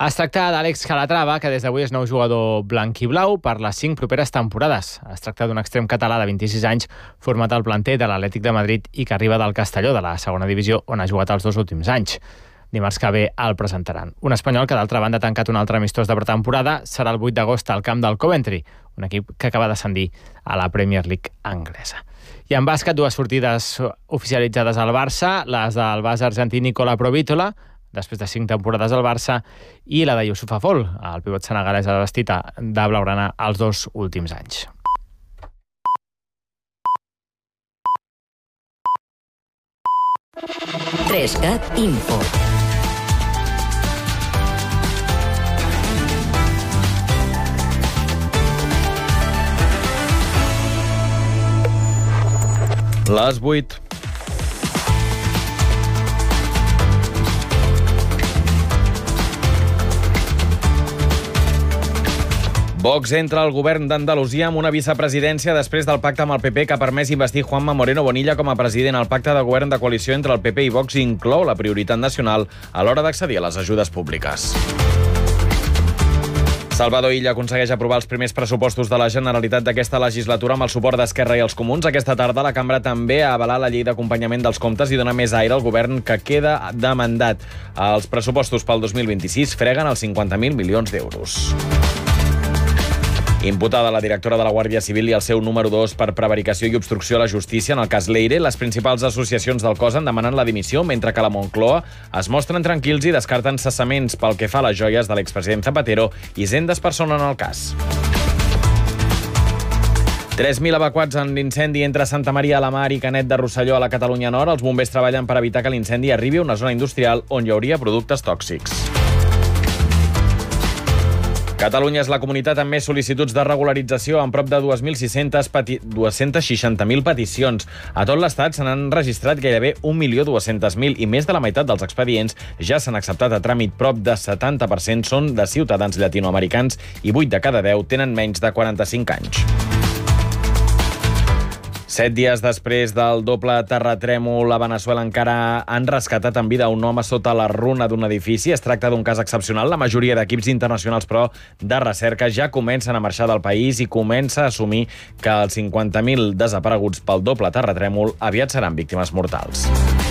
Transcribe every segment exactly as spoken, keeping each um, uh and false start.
Es tracta d'Àlex Calatrava, que des d'avui és nou jugador blanc i blau per les cinc properes temporades. Es tracta d'un extrem català de vint-i-sis anys, format al planter de l'Atlètic de Madrid i que arriba del Castelló, de la segona divisió, on ha jugat els dos últims anys. Dimarts que ve el presentaran. Un espanyol que, d'altra banda, ha tancat un altre amistós de pretemporada serà el vuit d'agost al camp del Coventry, un equip que acaba d'ascendir a la Premier League anglesa. I en bàsquet, dues sortides oficialitzades al Barça, les del base argentí Nicola Provítola, després de cinc temporades al Barça, i la de Youssouf Afol, el pivot senegalès ha vestit de blaugrana els dos últims anys. Trescat Info. Les vuit. Vox entra al govern d'Andalusia amb una vicepresidència després del pacte amb el P P que ha permès investir Juanma Moreno Bonilla com a president. El pacte de govern de coalició entre el P P i Vox inclou la prioritat nacional a l'hora d'accedir a les ajudes públiques. Salvador Illa aconsegueix aprovar els primers pressupostos de la Generalitat d'aquesta legislatura amb el suport d'Esquerra i els Comuns. Aquesta tarda la cambra també ha avalat la llei d'acompanyament dels comptes i dona més aire al govern que queda de mandat. Els pressupostos pel dos mil vint-i-sis freguen els cinquanta mil milions d'euros. Imputada la directora de la Guàrdia Civil i el seu número dos per prevaricació i obstrucció a la justícia en el cas Leire, les principals associacions del cos han demanat la dimissió, mentre que a la Moncloa es mostren tranquils i descarten cessaments pel que fa a les joies de l'expresident Zapatero. Hisendes personen el cas. tres mil evacuats en l'incendi entre Santa Maria a la Mar i Canet de Rosselló a la Catalunya Nord. Els bombers treballen per evitar que l'incendi arribi a una zona industrial on hi hauria productes tòxics. Catalunya és la comunitat amb més sol·licituds de regularització, amb prop de dos mil sis-cents peti... dos-cents seixanta mil peticions. A tot l'Estat se n'han registrat gairebé un milió dos-cents mil i més de la meitat dels expedients ja s'han acceptat a tràmit. Prop de setanta per cent són de ciutadans llatinoamericans i vuit de cada deu tenen menys de quaranta-cinc anys. Set dies després del doble terratrèmol a Veneçuela encara han rescatat en vida un home sota la runa d'un edifici. Es tracta d'un cas excepcional. La majoria d'equips internacionals, però, de recerca ja comencen a marxar del país i comença a assumir que els cinquanta mil desapareguts pel doble terratrèmol aviat seran víctimes mortals.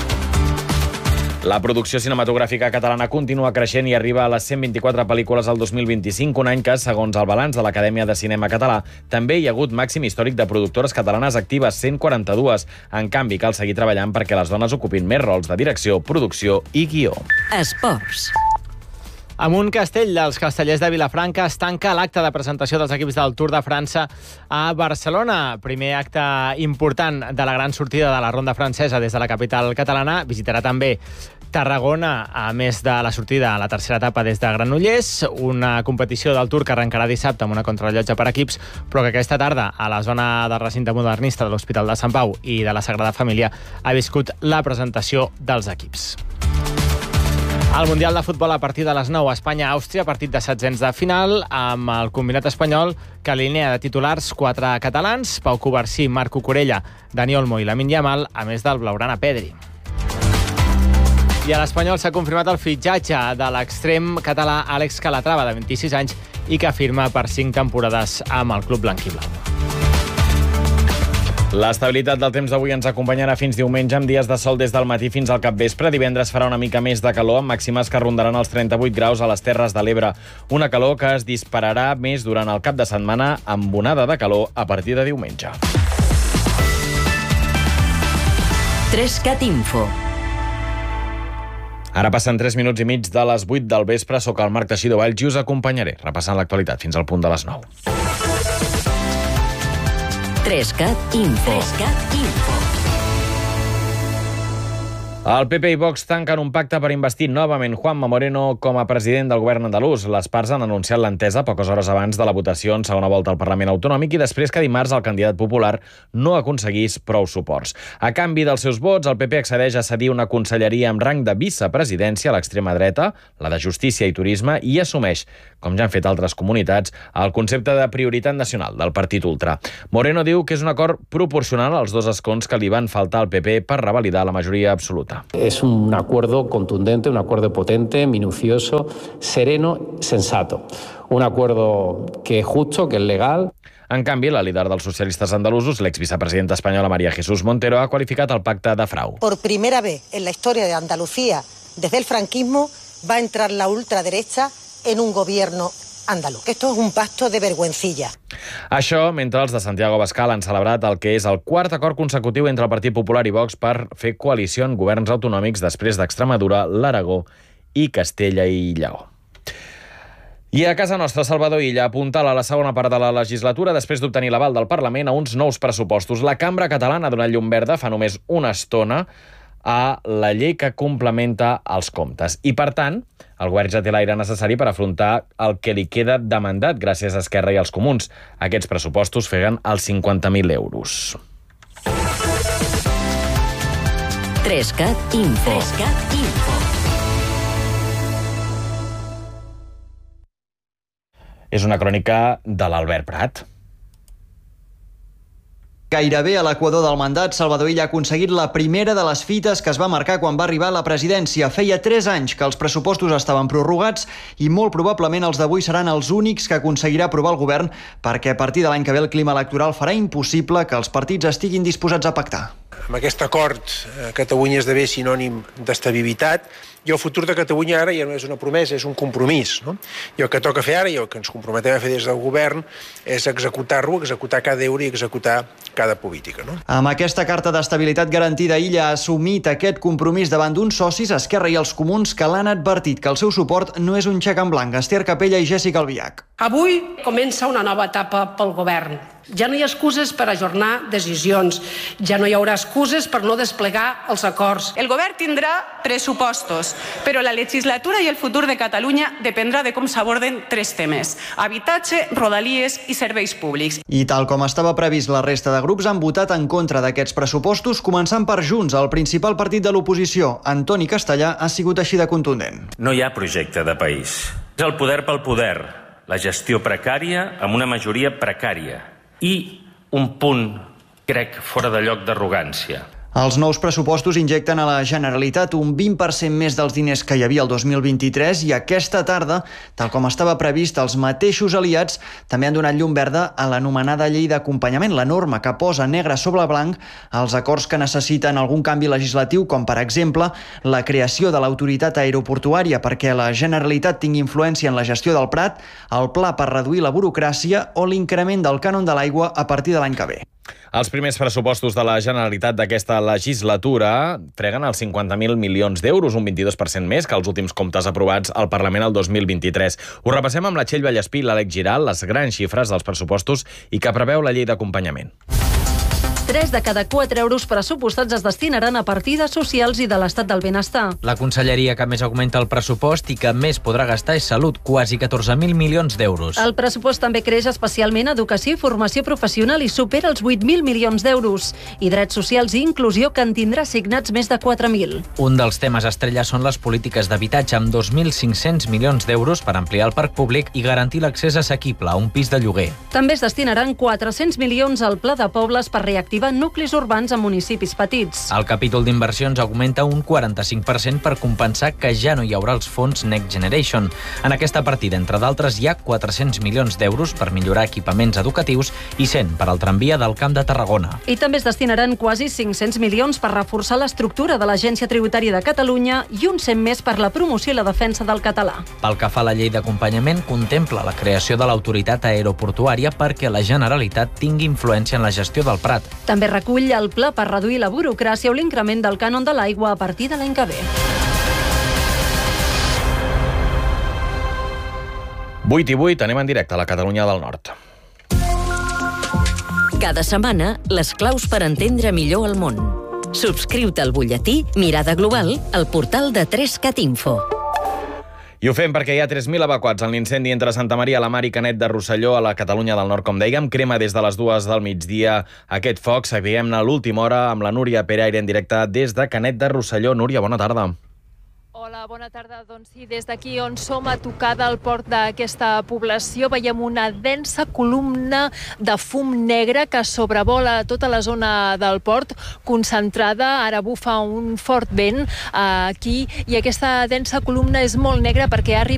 La producció cinematogràfica catalana continua creixent i arriba a les cent vint-i-quatre pel·lícules al dos mil vint-i-cinc, un any que, segons el balanç de l'Acadèmia de Cinema Català, també hi ha hagut màxim històric de productores catalanes actives, cent quaranta-dues. En canvi, cal seguir treballant perquè les dones ocupin més rols de direcció, producció i guió. Esports. Amb un castell dels castellers de Vilafranca es tanca l'acte de presentació dels equips del Tour de França a Barcelona. Primer acte important de la gran sortida de la ronda francesa des de la capital catalana. Visitarà també Tarragona, a més de la sortida a la tercera etapa des de Granollers, una competició del Tour que arrencarà dissabte amb una contrarellotge per equips, però que aquesta tarda a la zona de recinte modernista de l'Hospital de Sant Pau i de la Sagrada Família ha viscut la presentació dels equips. El Mundial de Futbol a partir de les nou, Espanya-Àustria, partit de setzents de final, amb el combinat espanyol que alinea de titulars quatre catalans, Pau Covarsí, Marc Cucurella, Dani Olmo i Lamine Yamal, a més del blaugrana Pedri. I a l'Espanyol s'ha confirmat el fitxatge de l'extrem català Àlex Calatrava, de vint-i-sis anys, i que firma per cinc temporades amb el club blanquiblau. L'estabilitat del temps d'avui ens acompanyarà fins diumenge amb dies de sol des del matí fins al capvespre. Divendres farà una mica més de calor, amb màximes que rondaran els trenta-vuit graus a les Terres de l'Ebre. Una calor que es dispararà més durant el cap de setmana amb onada de calor a partir de diumenge. Trescat Info. Ara passen tres minuts i mig de les vuit del vespre. Soc el Marc Teixidor Valls i us acompanyaré repassant l'actualitat fins al punt de les nou. Trescat Info. Trescat Info. El P P i Vox tanquen un pacte per investir novament Juanma Moreno com a president del govern andalús. Les parts han anunciat l'entesa poques hores abans de la votació en segona volta al Parlament Autonòmic i després que dimarts el candidat popular no aconseguís prou suports. A canvi dels seus vots, el P P accedeix a cedir una conselleria amb rang de vicepresidència a l'extrema dreta, la de Justícia i Turisme, i assumeix, com ja han fet altres comunitats, el concepte de prioritat nacional del partit ultra. Moreno diu que és un acord proporcional als dos escons que li van faltar al P P per revalidar la majoria absoluta. García. Es un acuerdo contundente, un acuerdo potente, minucioso, sereno, sensato. Un acuerdo que es justo, que es legal. En canvi, la líder dels socialistes andalusos, l'exvicepresidenta espanyola María Jesús Montero, ha qualificat el pacte de frau. Por primera vez en la historia de Andalucía, desde el franquismo, va a entrar la ultraderecha en un gobierno andaluz. Esto es un pacto de vergüencilla. Això mentre els de Santiago Abascal han celebrat el que és el quart acord consecutiu entre el Partit Popular i Vox per fer coalició en governs autonòmics després d'Extremadura, l'Aragó i Castella i Lleó. I a casa nostra, Salvador Illa apuntala a la segona part de la legislatura després d'obtenir l'aval del Parlament a uns nous pressupostos. La cambra catalana ha donat llum verda fa només una estona a la llei que complementa els comptes. I, per tant, el govern ja té l'aire necessari per afrontar el que li queda de mandat gràcies a Esquerra i als Comuns. Aquests pressupostos feguen els cinquanta mil euros. Trescat Info. Trescat Info. És una crònica de l'Albert Prat. Gairebé a l'equador del mandat, Salvador Illa ha aconseguit la primera de les fites que es va marcar quan va arribar a la presidència. Feia tres anys que els pressupostos estaven prorrogats i molt probablement els d'avui seran els únics que aconseguirà aprovar el govern, perquè a partir de l'any que ve el clima electoral farà impossible que els partits estiguin disposats a pactar. Amb aquest acord, Catalunya esdevé sinònim d'estabilitat i el futur de Catalunya ara ja no és una promesa, és un compromís. No? I el que toca fer ara i el que ens comprometem a fer des del govern és executar-lo, executar cada euro i executar cada política. No? Amb aquesta carta d'estabilitat garantida, Illa ha assumit aquest compromís davant d'uns socis, Esquerra i els Comuns, que l'han advertit que el seu suport no és un xec en blanc. Esther Capella i Jèssica Albiach. Avui comença una nova etapa pel govern. Ja no hi ha excuses per ajornar decisions, ja no hi haurà excuses per no desplegar els acords. El govern tindrà pressupostos, però la legislatura i el futur de Catalunya dependrà de com s'aborden tres temes: habitatge, rodalies i serveis públics. I tal com estava previst, la resta de grups han votat en contra d'aquests pressupostos, començant per Junts, el principal partit de l'oposició. Antoni Castellà ha sigut així de contundent. No hi ha projecte de país. És el poder pel poder, la gestió precària amb una majoria precària i un punt, crec, fora de lloc d'arrogància. Els nous pressupostos injecten a la Generalitat un vint per cent més dels diners que hi havia el dos mil vint-i-tres i aquesta tarda, tal com estava previst, els mateixos aliats també han donat llum verda a l'anomenada llei d'acompanyament, la norma que posa negre sobre blanc els acords que necessiten algun canvi legislatiu, com per exemple la creació de l'autoritat aeroportuària perquè la Generalitat tingui influència en la gestió del Prat, el pla per reduir la burocràcia o l'increment del cànon de l'aigua a partir de l'any que ve. Els primers pressupostos de la Generalitat d'aquesta legislatura freguen els cinquanta mil milions d'euros, un vint-i-dos per cent més que els últims comptes aprovats al Parlament el dos mil vint-i-tres. Ho repassem amb la Txell Vallespí i l'Àlex Giral, les grans xifres dels pressupostos i que preveu la llei d'acompanyament. tres de cada quatre euros pressupostats es destinaran a partides socials i de l'estat del benestar. La conselleria que més augmenta el pressupost i que més podrà gastar és Salut, quasi catorze mil milions d'euros. El pressupost també creix especialment a Educació i Formació Professional i supera els vuit mil milions d'euros. I Drets Socials i Inclusió, que en tindrà assignats més de quatre mil. Un dels temes estrella són les polítiques d'habitatge, amb dos mil cinc-cents milions d'euros per ampliar el parc públic i garantir l'accés assequible a un pis de lloguer. També es destinaran quatre-cents milions al Pla de Pobles per reactivar nuclis urbans en municipis petits. El capítol d'inversions augmenta un quaranta-cinc per cent per compensar que ja no hi haurà els fons Next Generation. En aquesta partida, entre d'altres, hi ha quatre-cents milions d'euros per millorar equipaments educatius i cent per al tramvia del Camp de Tarragona. I també es destinaran quasi cinc-cents milions per reforçar l'estructura de l'Agència Tributària de Catalunya i un cent més per la promoció i la defensa del català. Pel que fa a la llei d'acompanyament, contempla la creació de l'autoritat aeroportuària perquè la Generalitat tingui influència en la gestió del Prat. També recull el pla per reduir la burocràcia o l'increment del cànon de l'aigua a partir de l'any que ve. vuit i vuit, anem en directe a la Catalunya del Nord. Cada setmana, les claus per entendre millor el món. Subscriu-te al butlletí Mirada Global al portal de trescat Info. I ho fem perquè hi ha tres mil evacuats en l'incendi entre Santa Maria la Mar i Canet de Rosselló a la Catalunya del Nord. Com dèiem, crema des de les dues del migdia aquest foc. Seguim a l'última hora amb la Núria Peraire en directe des de Canet de Rosselló. Núria, bona tarda. Hola, bona tarda. Doncs sí, des d'aquí on som a tocar del port d'aquesta població veiem una densa columna de fum negre que sobrevola tota la zona del port, concentrada. Ara bufa un fort vent aquí i aquesta densa columna és molt negra perquè ha arribat